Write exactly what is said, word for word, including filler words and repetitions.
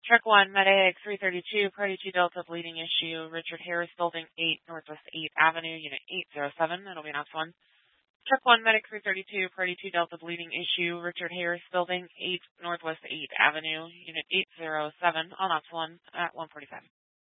Truck one, Medic three thirty-two, Party two Delta bleeding issue, Richard Harris, Building eight, Northwest eighth Avenue, Unit eight oh seven. That'll be an ops one. Truck one, Medic three thirty-two, Party two Delta bleeding issue, Richard Harris, Building eight, Northwest eighth Avenue, Unit eight oh seven, on ops one at one forty-five.